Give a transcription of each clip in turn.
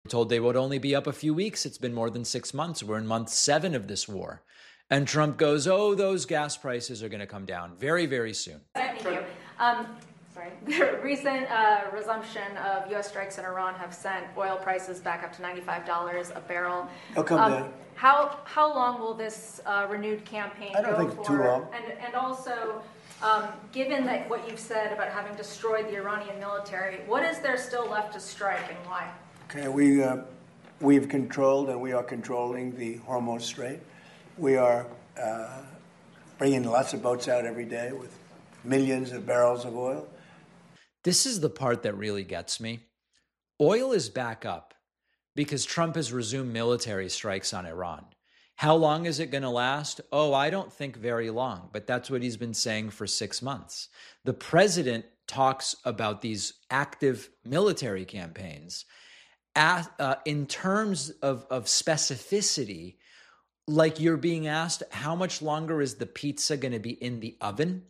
told they would only be up a few weeks. It's been more than 6 months. We're in month 7 of this war. And Trump goes, oh, those gas prices are going to come down very, very soon. Thank you. The recent resumption of U.S. strikes in Iran have sent oil prices back up to $95 a barrel. They'll come down. How long will this renewed campaign go for? I don't think too long. And also, given that what you've said about having destroyed the Iranian military, what is there still left to strike and why? Okay, we've controlled and we are controlling the Hormuz Strait. We are bringing lots of boats out every day with millions of barrels of oil. This is the part that really gets me. Oil is back up because Trump has resumed military strikes on Iran. How long is it going to last? Oh, I don't think very long, but that's what he's been saying for 6 months. The president talks about these active military campaigns in terms of specificity, like you're being asked, how much longer is the pizza going to be in the oven?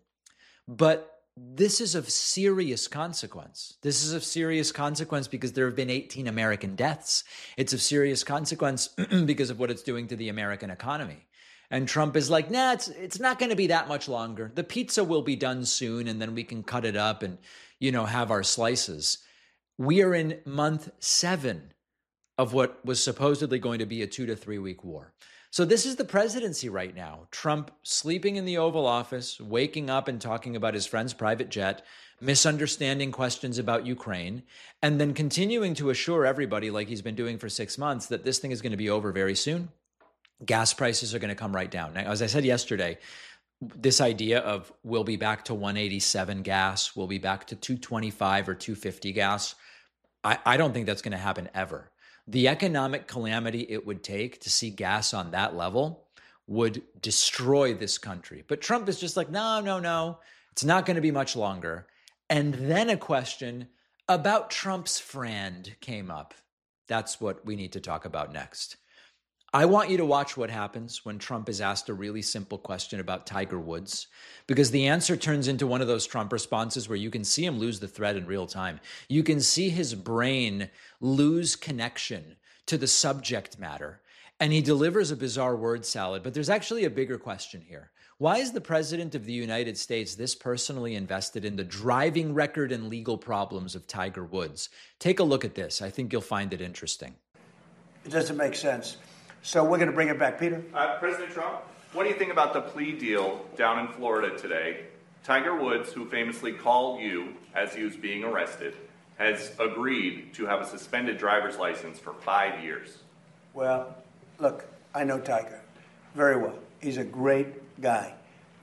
But this is of serious consequence. This is of serious consequence because there have been 18 American deaths. It's of serious consequence because of what it's doing to the American economy. And Trump is like, nah, it's not going to be that much longer. The pizza will be done soon, and then we can cut it up and, have our slices. We are in month 7 of what was supposedly going to be a 2 to 3 week war. So this is the presidency right now. Trump sleeping in the Oval Office, waking up and talking about his friend's private jet, misunderstanding questions about Ukraine, and then continuing to assure everybody, like he's been doing for 6 months, that this thing is going to be over very soon. Gas prices are going to come right down. Now, as I said yesterday, this idea of we'll be back to 187 gas, we'll be back to 225 or 250 gas, I don't think that's going to happen ever. The economic calamity it would take to see gas on that level would destroy this country. But Trump is just like, no, it's not going to be much longer. And then a question about Trump's friend came up. That's what we need to talk about next. I want you to watch what happens when Trump is asked a really simple question about Tiger Woods, because the answer turns into one of those Trump responses where you can see him lose the thread in real time. You can see his brain lose connection to the subject matter, and he delivers a bizarre word salad. But there's actually a bigger question here. Why is the president of the United States this personally invested in the driving record and legal problems of Tiger Woods? Take a look at this. I think you'll find it interesting. It doesn't make sense. So we're going to bring it back. Peter? President Trump, what do you think about the plea deal down in Florida today? Tiger Woods, who famously called you as he was being arrested, has agreed to have a suspended driver's license for 5 years. Well, look, I know Tiger very well. He's a great guy.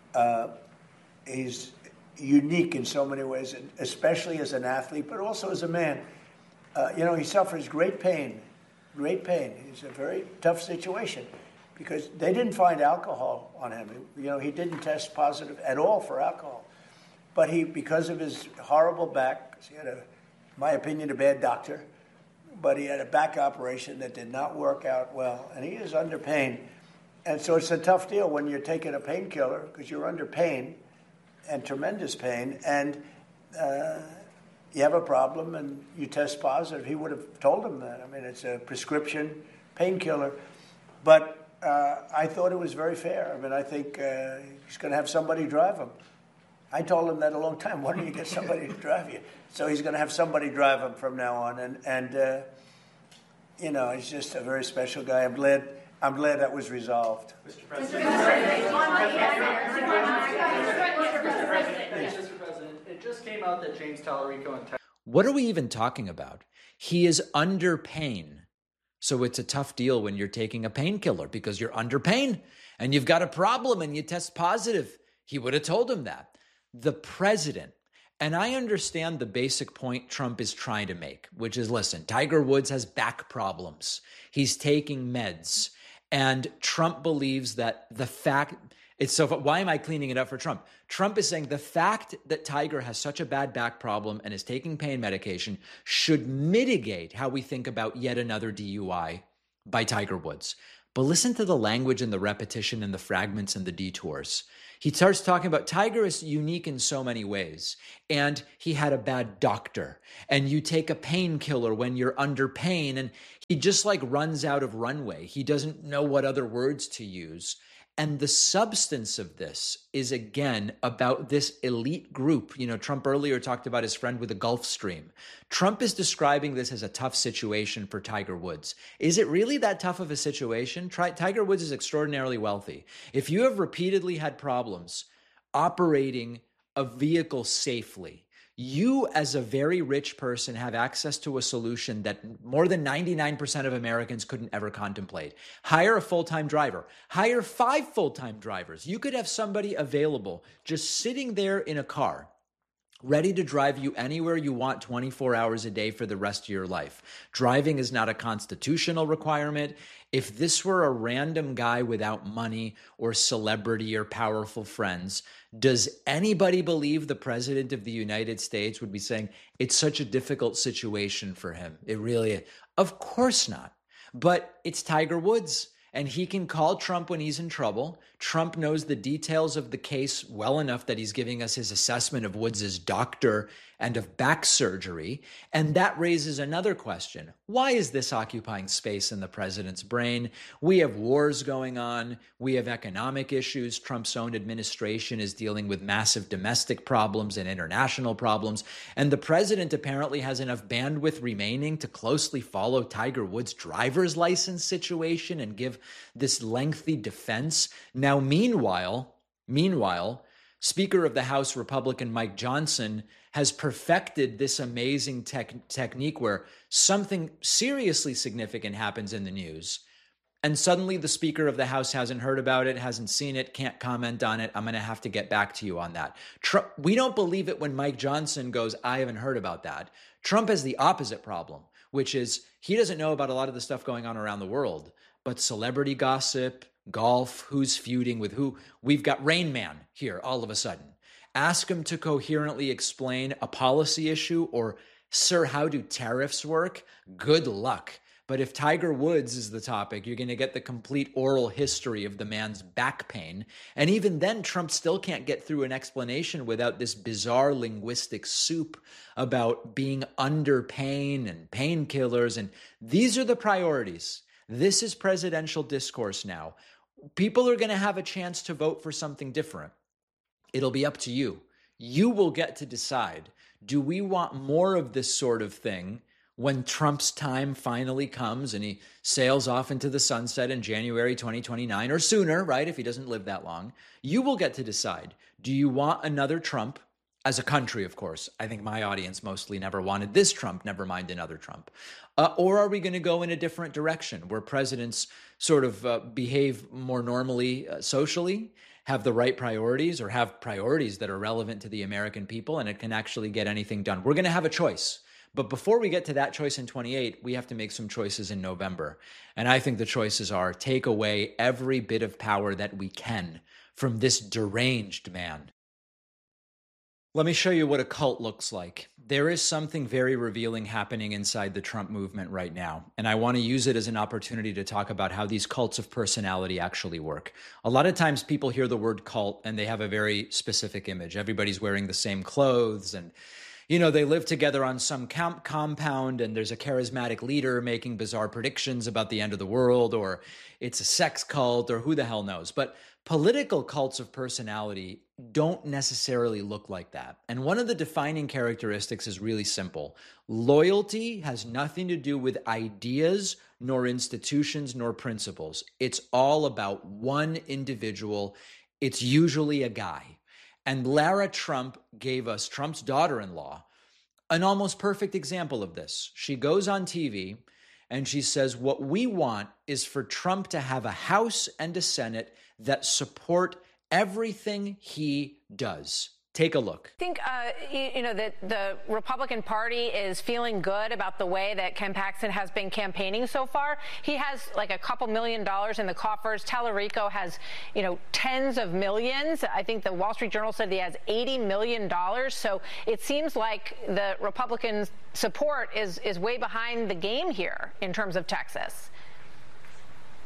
He's unique in so many ways, especially as an athlete, but also as a man. He suffers great pain. It's a very tough situation because they didn't find alcohol on him. He didn't test positive at all for alcohol. But because of his horrible back, he had, in my opinion, a bad doctor, but he had a back operation that did not work out well, and he is under pain. And so it's a tough deal when you're taking a painkiller because you're under pain and tremendous pain, and you have a problem and you test positive. He would have told him that. I mean, it's a prescription painkiller. But I thought it was very fair. I mean, I think he's going to have somebody drive him. I told him that a long time. Why don't you get somebody to drive you? So he's going to have somebody drive him from now on. And he's just a very special guy. I'm glad that was resolved. Mr. President, it just came out that James Tallarico and What are we even talking about? He is under pain. So it's a tough deal when you're taking a painkiller because you're under pain and you've got a problem and you test positive. He would have told him that. The president, and I understand the basic point Trump is trying to make, which is, listen, Tiger Woods has back problems. He's taking meds. And Trump believes that why am I cleaning it up for Trump? Trump is saying the fact that Tiger has such a bad back problem and is taking pain medication should mitigate how we think about yet another DUI by Tiger Woods. But listen to the language and the repetition and the fragments and the detours. He starts talking about Tiger is unique in so many ways, and he had a bad doctor, and you take a painkiller when you're under pain, and He just like runs out of runway. He doesn't know what other words to use. And the substance of this is, again, about this elite group. You know, Trump earlier talked about his friend with the Gulf Stream. Trump is describing this as a tough situation for Tiger Woods. Is it really that tough of a situation? Tiger Woods is extraordinarily wealthy. If you have repeatedly had problems operating a vehicle safely, you as a very rich person have access to a solution that more than 99% of Americans couldn't ever contemplate. Hire a full-time driver. Hire 5 full-time drivers. You could have somebody available just sitting there in a car, ready to drive you anywhere you want 24 hours a day for the rest of your life. Driving is not a constitutional requirement. If this were a random guy without money or celebrity or powerful friends, does anybody believe the president of the United States would be saying it's such a difficult situation for him? It really is. Of course not. But it's Tiger Woods. And he can call Trump when he's in trouble. Trump knows the details of the case well enough that he's giving us his assessment of Woods' doctor and of back surgery. And that raises another question. Why is this occupying space in the president's brain? We have wars going on. We have economic issues. Trump's own administration is dealing with massive domestic problems and international problems. And the president apparently has enough bandwidth remaining to closely follow Tiger Woods' driver's license situation and give this lengthy defense. Now, meanwhile, Speaker of the House Republican Mike Johnson has perfected this amazing technique where something seriously significant happens in the news, and suddenly the Speaker of the House hasn't heard about it, hasn't seen it, can't comment on it. I'm going to have to get back to you on that. We don't believe it when Mike Johnson goes, I haven't heard about that. Trump has the opposite problem, which is he doesn't know about a lot of the stuff going on around the world, but celebrity gossip, golf, who's feuding with who. We've got Rain Man here all of a sudden. Ask him to coherently explain a policy issue or, sir, how do tariffs work? Good luck. But if Tiger Woods is the topic, you're going to get the complete oral history of the man's back pain. And even then, Trump still can't get through an explanation without this bizarre linguistic soup about being under pain and painkillers. And these are the priorities. This is presidential discourse now. People are going to have a chance to vote for something different. It'll be up to you. You will get to decide, do we want more of this sort of thing when Trump's time finally comes and he sails off into the sunset in January 2029 or sooner, right, if he doesn't live that long? You will get to decide, do you want another Trump? As a country, of course. I think my audience mostly never wanted this Trump, never mind another Trump. Or are we going to go in a different direction where presidents sort of behave more normally socially, have the right priorities, or have priorities that are relevant to the American people, and it can actually get anything done? We're going to have a choice. But before we get to that choice in 28, we have to make some choices in November. And I think the choices are take away every bit of power that we can from this deranged man. Let me show you what a cult looks like. There is something very revealing happening inside the Trump movement right now, and I want to use it as an opportunity to talk about how these cults of personality actually work. A lot of times people hear the word cult and they have a very specific image. Everybody's wearing the same clothes and, you know, they live together on some compound and there's a charismatic leader making bizarre predictions about the end of the world, or it's a sex cult, or who the hell knows. But political cults of personality don't necessarily look like that. And one of the defining characteristics is really simple. Loyalty has nothing to do with ideas, nor institutions, nor principles. It's all about one individual. It's usually a guy. And Lara Trump gave us, Trump's daughter-in-law, an almost perfect example of this. She goes on TV and she says, what we want is for Trump to have a House and a Senate that support everything he does. Take a look. I think, that the Republican Party is feeling good about the way that Ken Paxton has been campaigning so far. He has like a couple $1 million in the coffers. Tallarico has, tens of millions. I think the Wall Street Journal said he has $80 million. So it seems like the Republican support is way behind the game here in terms of Texas.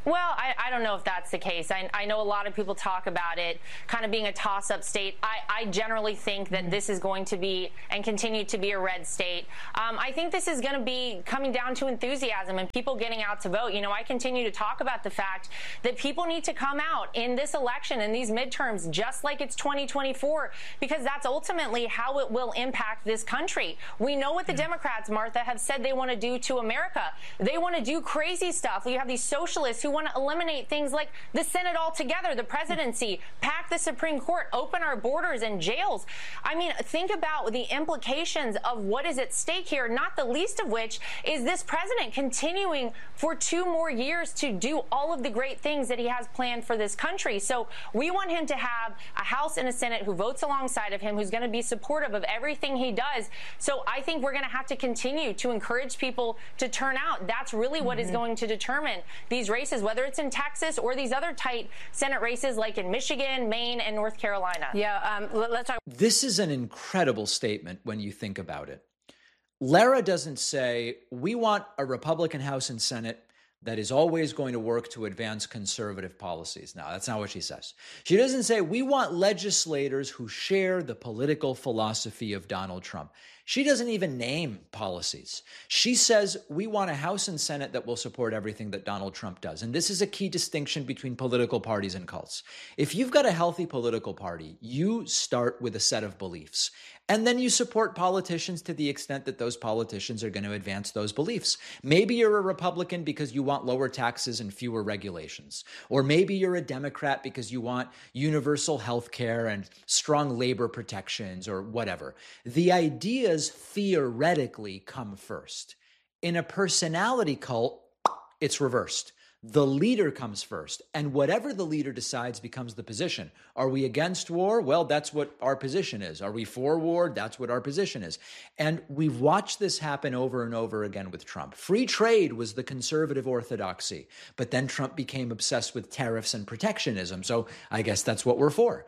Well, I don't know if that's the case. I know a lot of people talk about it kind of being a toss-up state. I generally think that this is going to be and continue to be a red state. I think this is going to be coming down to enthusiasm and people getting out to vote. You know, I continue to talk about the fact that people need to come out in this election, in these midterms, just like it's 2024, because that's ultimately how it will impact this country. We know what the Democrats, Martha, have said they want to do to America. They want to do crazy stuff. You have these socialists who want to eliminate things like the Senate altogether, the presidency, pack the Supreme Court, open our borders and jails. I mean, think about the implications of what is at stake here, not the least of which is this president continuing for 2 more years to do all of the great things that he has planned for this country. So we want him to have a House and a Senate who votes alongside of him, who's going to be supportive of everything he does. So I think we're going to have to continue to encourage people to turn out. That's really what is going to determine these races, whether it's in Texas or these other tight Senate races like in Michigan, Maine, and North Carolina. Yeah, let's talk. This is an incredible statement when you think about it. Lara doesn't say, we want a Republican House and Senate that is always going to work to advance conservative policies. No, that's not what she says. She doesn't say, we want legislators who share the political philosophy of Donald Trump. She doesn't even name policies. She says, we want a House and Senate that will support everything that Donald Trump does. And this is a key distinction between political parties and cults. If you've got a healthy political party, you start with a set of beliefs. And then you support politicians to the extent that those politicians are going to advance those beliefs. Maybe you're a Republican because you want lower taxes and fewer regulations. Or maybe you're a Democrat because you want universal health care and strong labor protections or whatever. The ideas theoretically come first. In a personality cult, it's reversed. The leader comes first, and whatever the leader decides becomes the position. Are we against war? Well, that's what our position is. Are we for war? That's what our position is. And we've watched this happen over and over again with Trump. Free trade was the conservative orthodoxy, but then Trump became obsessed with tariffs and protectionism, so I guess that's what we're for.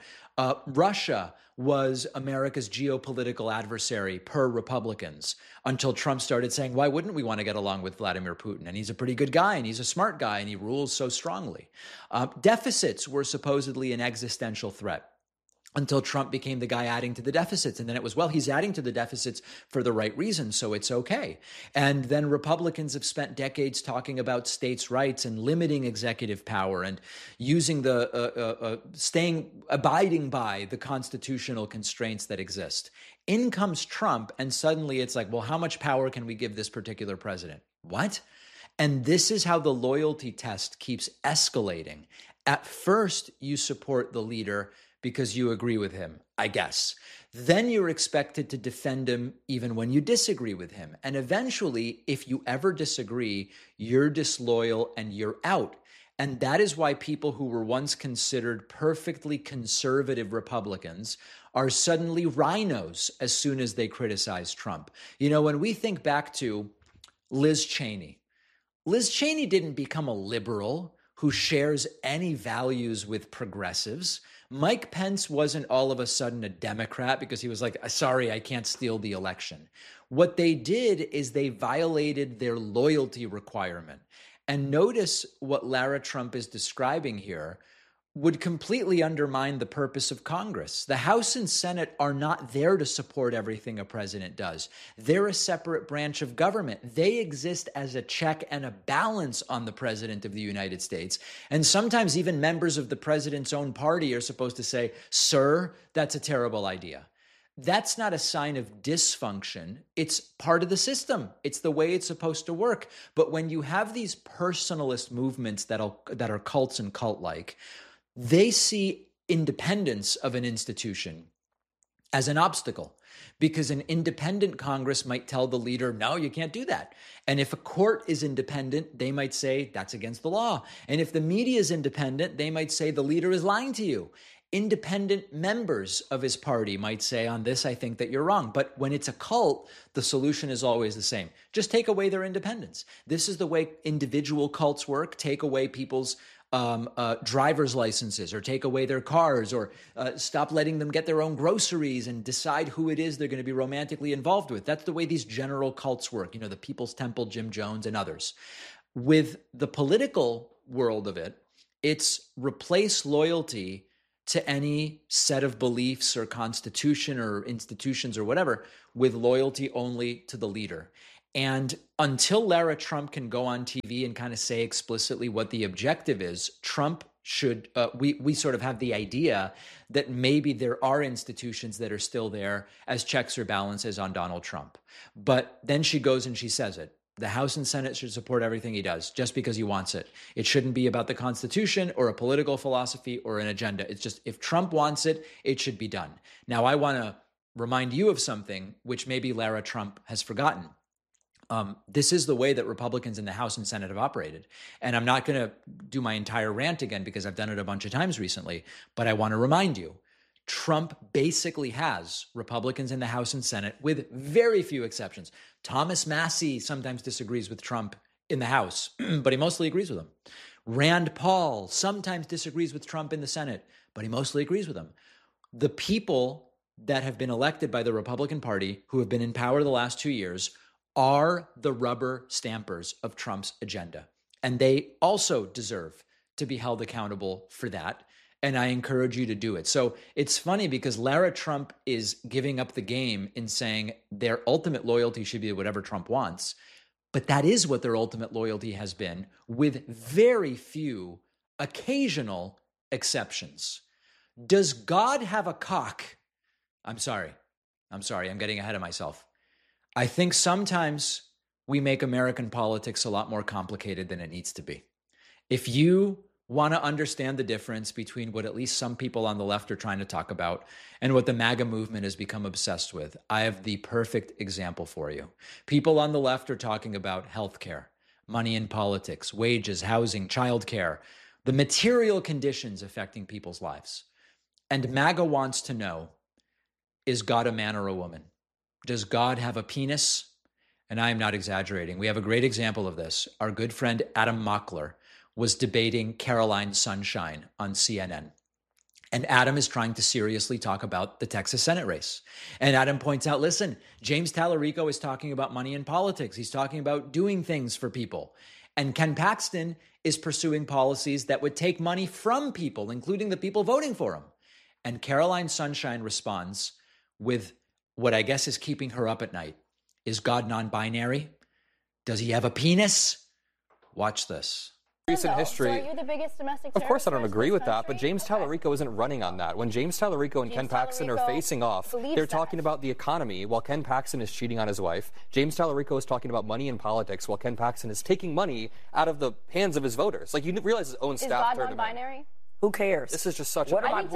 Russia was America's geopolitical adversary per Republicans until Trump started saying, why wouldn't we want to get along with Vladimir Putin? And he's a pretty good guy, and he's a smart guy, and he rules so strongly. Deficits were supposedly an existential threat until Trump became the guy adding to the deficits. And then it was, well, he's adding to the deficits for the right reasons, so it's okay. And then Republicans have spent decades talking about states' rights and limiting executive power and using abiding by the constitutional constraints that exist. In comes Trump, and suddenly it's like, well, how much power can we give this particular president? What? And this is how the loyalty test keeps escalating. At first, you support the leader because you agree with him, I guess. Then you're expected to defend him even when you disagree with him. And eventually, if you ever disagree, you're disloyal and you're out. And that is why people who were once considered perfectly conservative Republicans are suddenly rhinos as soon as they criticize Trump. You know, when we think back to Liz Cheney didn't become a liberal who shares any values with progressives. Mike Pence wasn't all of a sudden a Democrat because he was like, sorry, I can't steal the election. What they did is they violated their loyalty requirement. And notice what Lara Trump is describing here would completely undermine the purpose of Congress. The House and Senate are not there to support everything a president does. They're a separate branch of government. They exist as a check and a balance on the president of the United States. And sometimes even members of the president's own party are supposed to say, sir, that's a terrible idea. That's not a sign of dysfunction. It's part of the system. It's the way it's supposed to work. But when you have these personalist movements that are cults and cult-like, they see independence of an institution as an obstacle because an independent Congress might tell the leader, no, you can't do that. And if a court is independent, they might say that's against the law. And if the media is independent, they might say the leader is lying to you. Independent members of his party might say, on this, I think that you're wrong. But when it's a cult, the solution is always the same. Just take away their independence. This is the way individual cults work. Take away people's driver's licenses, or take away their cars, or stop letting them get their own groceries and decide who it is they're going to be romantically involved with. That's the way these general cults work. You know, the People's Temple, Jim Jones, and others. With the political world of it, it's replace loyalty to any set of beliefs or constitution or institutions or whatever with loyalty only to the leader. And until Lara Trump can go on TV and kind of say explicitly what the objective is, Trump should, we sort of have the idea that maybe there are institutions that are still there as checks or balances on Donald Trump. But then she goes and she says it. The House and Senate should support everything he does just because he wants it. It shouldn't be about the Constitution or a political philosophy or an agenda. It's just if Trump wants it, it should be done. Now, I want to remind you of something which maybe Lara Trump has forgotten. This is the way that Republicans in the House and Senate have operated. And I'm not going to do my entire rant again because I've done it a bunch of times recently, but I want to remind you, Trump basically has Republicans in the House and Senate with very few exceptions. Thomas Massie sometimes disagrees with Trump in the House, but he mostly agrees with him. Rand Paul sometimes disagrees with Trump in the Senate, but he mostly agrees with him. The people that have been elected by the Republican Party who have been in power the last 2 years are the rubber stampers of Trump's agenda. And they also deserve to be held accountable for that. And I encourage you to do it. So it's funny because Lara Trump is giving up the game in saying their ultimate loyalty should be whatever Trump wants. But that is what their ultimate loyalty has been, with very few occasional exceptions. Does God have a cock? I'm sorry. I'm getting ahead of myself. I think sometimes we make American politics a lot more complicated than it needs to be. If you want to understand the difference between what at least some people on the left are trying to talk about and what the MAGA movement has become obsessed with, I have the perfect example for you. People on the left are talking about healthcare, money in politics, wages, housing, childcare, the material conditions affecting people's lives. And MAGA wants to know, is God a man or a woman? Does God have a penis? And I am not exaggerating. We have a great example of this. Our good friend Adam Mockler was debating Caroline Sunshine on CNN. And Adam is trying to seriously talk about the Texas Senate race. And Adam points out, listen, James Tallarico is talking about money in politics. He's talking about doing things for people. And Ken Paxton is pursuing policies that would take money from people, including the people voting for him. And Caroline Sunshine responds with what I guess is keeping her up at night. Is God non-binary? Does he have a penis? Watch this. Recent history. So are you the biggest domestic Of course, I don't agree with that, but country? James Tallarico isn't running on that. When James Tallarico and Ken Paxton are facing off, they're talking about the economy while Ken Paxton is cheating on his wife. James Tallarico is talking about money in politics while Ken Paxton is taking money out of the hands of his voters. Like, you realize his own staff Is God non-binary? Who cares? This is just such what a... What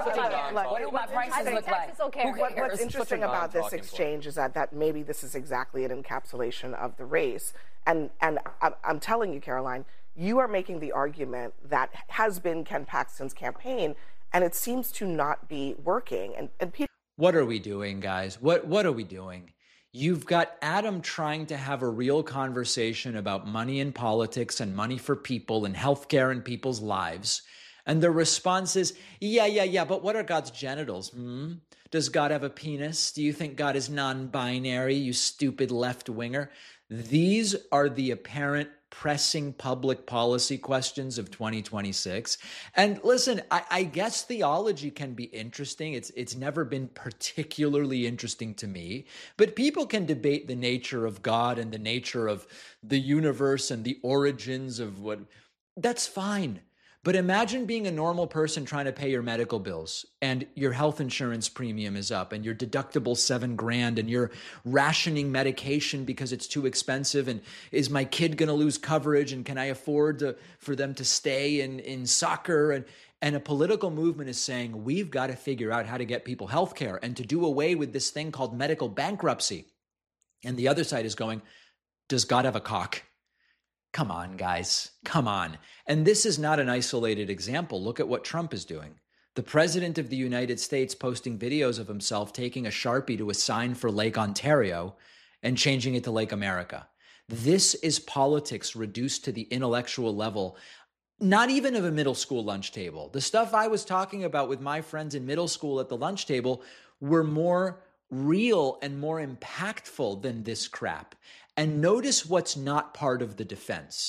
do my prices look like? What's interesting about this exchange is that maybe this is exactly an encapsulation of the race. And I'm telling you, Caroline, you are making the argument that has been Ken Paxton's campaign, and it seems to not be working. And people... What are we doing, guys? What are we doing? You've got Adam trying to have a real conversation about money in politics and money for people and healthcare and people's lives. And the response is, yeah, but what are God's genitals? Does God have a penis? Do you think God is non-binary, you stupid left-winger? These are the apparent pressing public policy questions of 2026. And listen, I guess theology can be interesting. It's never been particularly interesting to me, but people can debate the nature of God and the nature of the universe and the origins of what. That's fine. But imagine being a normal person trying to pay your medical bills and your health insurance premium is up and your deductible $7,000 and you're rationing medication because it's too expensive. And is my kid going to lose coverage? And can I afford for them to stay in soccer? And a political movement is saying, we've got to figure out how to get people health care and to do away with this thing called medical bankruptcy. And the other side is going, does God have a cock? Come on, guys. Come on. And this is not an isolated example. Look at what Trump is doing. The president of the United States posting videos of himself taking a Sharpie to a sign for Lake Ontario and changing it to Lake America. This is politics reduced to the intellectual level, not even of a middle school lunch table. The stuff I was talking about with my friends in middle school at the lunch table were more real and more impactful than this crap. And notice what's not part of the defense.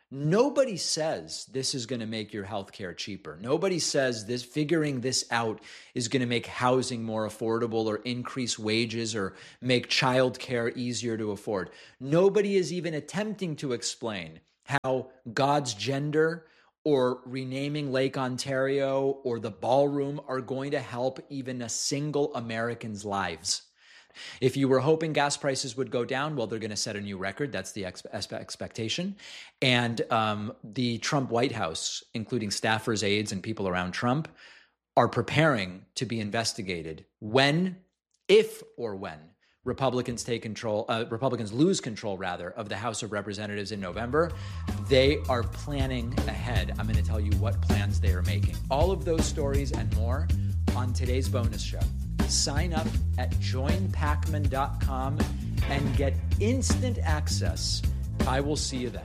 Nobody says this is going to make your healthcare cheaper. Nobody says this figuring this out is going to make housing more affordable or increase wages or make childcare easier to afford. Nobody is even attempting to explain how God's gender or renaming Lake Ontario or the ballroom are going to help even a single American's lives. If you were hoping gas prices would go down, well, they're going to set a new record. That's the expectation. And the Trump White House, including staffers, aides, and people around Trump, are preparing to be investigated if Republicans lose control of the House of Representatives in November. They are planning ahead. I'm going to tell you what plans they are making. All of those stories and more on today's bonus show. Sign up at joinpacman.com and get instant access. I will see you then.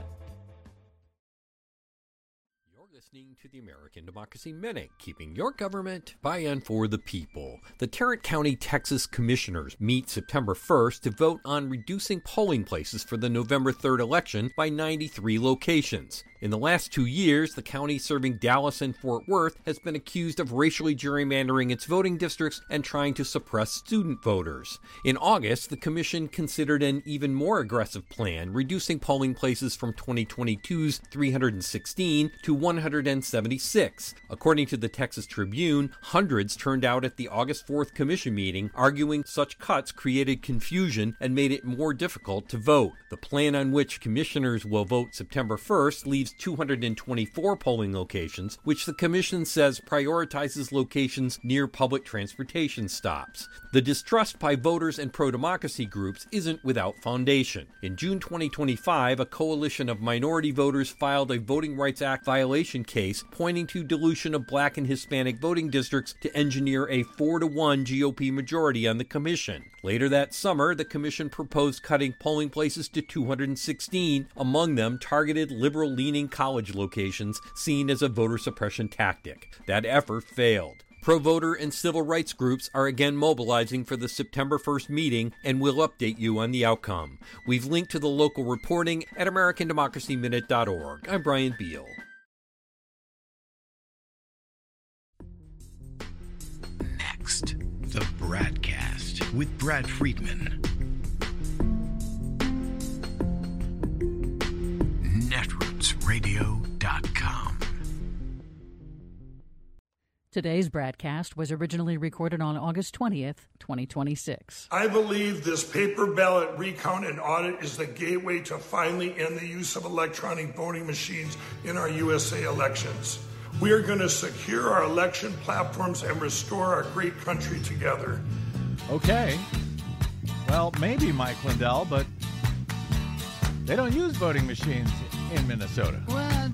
Listening to the American Democracy Minute, keeping your government by and for the people. The Tarrant County, Texas Commissioners meet September 1st to vote on reducing polling places for the November 3rd election by 93 locations. In the last 2 years, the county serving Dallas and Fort Worth has been accused of racially gerrymandering its voting districts and trying to suppress student voters. In August, the commission considered an even more aggressive plan, reducing polling places from 2022's 316 to 176. According to the Texas Tribune, hundreds turned out at the August 4th commission meeting, arguing such cuts created confusion and made it more difficult to vote. The plan on which commissioners will vote September 1st leaves 224 polling locations, which the commission says prioritizes locations near public transportation stops. The distrust by voters and pro-democracy groups isn't without foundation. In June 2025, a coalition of minority voters filed a Voting Rights Act violation case pointing to dilution of Black and Hispanic voting districts to engineer a 4-1 GOP majority on the commission. Later that summer, the commission proposed cutting polling places to 216, among them targeted liberal-leaning college locations seen as a voter suppression tactic. That effort failed. Pro-voter and civil rights groups are again mobilizing for the September 1st meeting and will update you on the outcome. We've linked to the local reporting at AmericanDemocracyMinute.org. I'm Brian Beal. Next, the Bradcast with Brad Friedman. netrootsradio.com. Today's broadcast was originally recorded on August 20th, 2026. I believe this paper ballot recount and audit is the gateway to finally end the use of electronic voting machines in our USA elections. We are going to secure our election platforms and restore our great country together. Okay. Well, maybe, Mike Lindell, but they don't use voting machines in Minnesota. Well,